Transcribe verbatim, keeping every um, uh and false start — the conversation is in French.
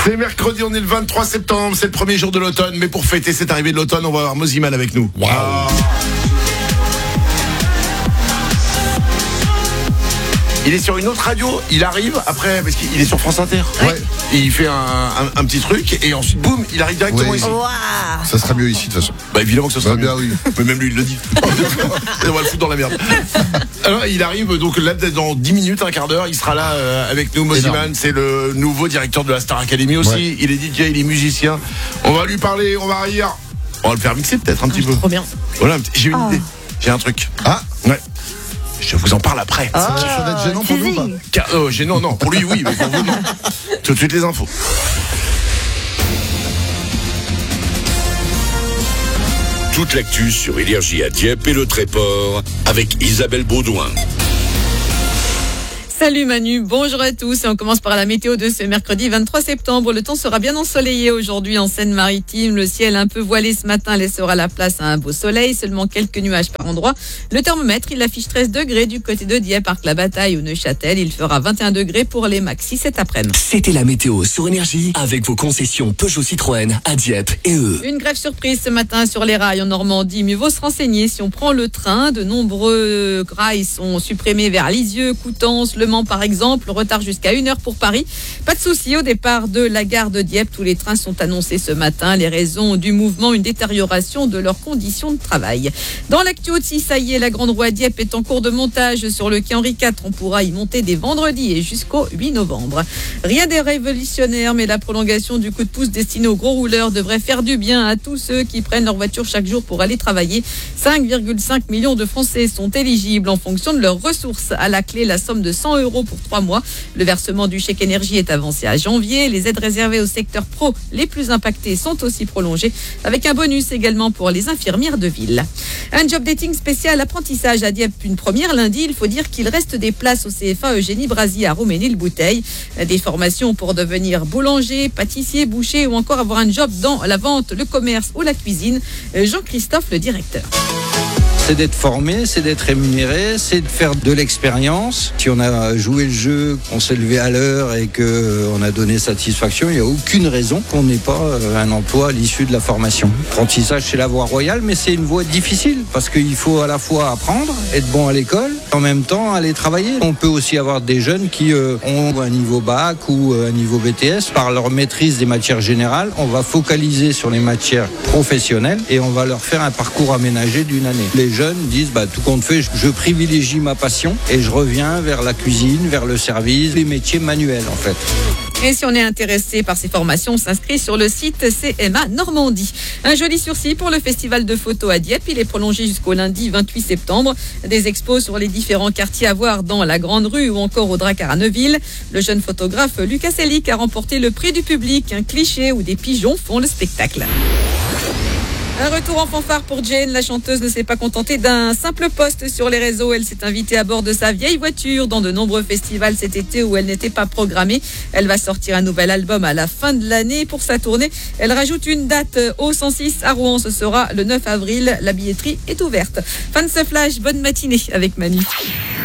C'est mercredi, on est le vingt-trois septembre, c'est le premier jour de l'automne. Mais pour fêter cette arrivée de l'automne, on va avoir Moziman avec nous. Wow. Il est sur une autre radio, il arrive après, parce qu'il est sur France Inter. Ouais. Et il fait un, un, un petit truc, et ensuite, boum, il arrive directement Ouais. ici. Wow. Ça sera mieux ici de toute façon. Bah évidemment que ce sera Bah, bien mieux. oui. Mais même lui il le dit. On va le foutre dans la merde. Alors il arrive donc là dans dix minutes, un quart d'heure, il sera là euh, avec nous. Moziman, c'est le nouveau directeur de la Star Academy aussi. Ouais. Il est D J, il est musicien. On va lui parler, on va rire. On va le faire mixer peut-être un petit peu. Trop bien. Voilà, j'ai une Oh. idée. J'ai un truc. Ah, Ouais. Je vous en parle après. ça, ça va être gênant pour nous ou pas? teasing. Car, euh, gênant, non. Pour lui, oui, mais pour vous, non. Tout de suite, les infos. Toute l'actu sur Énergie à Dieppe et le Tréport avec Isabelle Baudouin. Salut Manu, bonjour à tous et on commence par la météo de ce mercredi vingt-trois septembre. Le temps sera bien ensoleillé aujourd'hui en Seine-Maritime. Le ciel un peu voilé ce matin laissera la place à un beau soleil, seulement quelques nuages par endroits. Le thermomètre, il affiche treize degrés du côté de Dieppe, Arc-la-Bataille ou Neuchâtel. Il fera vingt et un degrés pour les maxi cet après-midi. C'était la météo sur Énergie avec vos concessions Peugeot Citroën à Dieppe et eux. Une grève surprise ce matin sur les rails en Normandie. Mieux vaut se renseigner si on prend le train. De nombreux rails sont supprimés vers Lisieux, Coutances, Le Mans par exemple. Retard jusqu'à une heure pour Paris. Pas de souci au départ de la gare de Dieppe. Tous les trains sont annoncés ce matin. Les raisons du mouvement, une détérioration de leurs conditions de travail. Dans l'actu aussi, ça y est, la Grande Roue à Dieppe est en cours de montage sur le quai Henri quatre. On pourra y monter dès vendredi et jusqu'au huit novembre. Rien de révolutionnaire, mais la prolongation du coup de pouce destiné aux gros rouleurs devrait faire du bien à tous ceux qui prennent leur voiture chaque jour pour aller travailler. cinq virgule cinq millions de Français sont éligibles en fonction de leurs ressources. À la clé, la somme de cent euros pour trois mois. Le versement du chèque énergie est avancé à janvier. Les aides réservées au secteur pro les plus impactés sont aussi prolongées, avec un bonus également pour les infirmières de ville. Un job dating spécial apprentissage à Dieppe, une première lundi. Il faut dire qu'il reste des places au C F A Eugénie Brazy à Roménil-Bouteille. Des formations pour devenir boulanger, pâtissier, boucher ou encore avoir un job dans la vente, le commerce ou la cuisine. Jean-Christophe, le directeur. C'est d'être formé, c'est d'être rémunéré, c'est de faire de l'expérience. Si on a joué le jeu, qu'on s'est levé à l'heure et qu'on a donné satisfaction, il n'y a aucune raison qu'on n'ait pas un emploi à l'issue de la formation. Apprentissage, c'est la voie royale, mais c'est une voie difficile parce qu'il faut à la fois apprendre, être bon à l'école, en même temps aller travailler. On peut aussi avoir des jeunes qui euh, ont un niveau bac ou un niveau B T S. Par leur maîtrise des matières générales, on va focaliser sur les matières professionnelles et on va leur faire un parcours aménagé d'une année. Les jeunes disent bah, tout compte fait, je privilégie ma passion et je reviens vers la cuisine, vers le service, les métiers manuels en fait. Et si on est intéressé par ces formations, on s'inscrit sur le site C M A Normandie. Un joli sursis pour le festival de photos à Dieppe. Il est prolongé jusqu'au lundi vingt-huit septembre. Des expos sur les différents quartiers à voir dans la Grande Rue ou encore au Dracar à Neuville. Le jeune photographe Lucas Selic a remporté le prix du public. Un cliché où des pigeons font le spectacle. Un retour en fanfare pour Jane. La chanteuse ne s'est pas contentée d'un simple post sur les réseaux. Elle s'est invitée à bord de sa vieille voiture dans de nombreux festivals cet été où elle n'était pas programmée. Elle va sortir un nouvel album à la fin de l'année. Pour sa tournée, elle rajoute une date au cent six à Rouen. Ce sera le neuf avril. La billetterie est ouverte. Fin de ce flash. Bonne matinée avec Manu.